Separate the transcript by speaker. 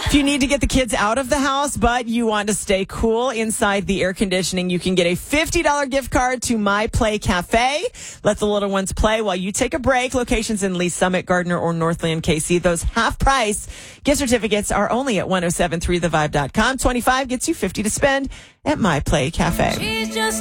Speaker 1: If you need to get the kids out of the house, but you want to stay cool inside the air conditioning, you can get a $50 gift card to My Play Cafe. Let the little ones play while you take a break. Locations in Lee Summit, Gardner, or Northland, KC. Those half-price gift certificates are only at 1073thevibe.com. $25 gets you $50 to spend at My Play Cafe.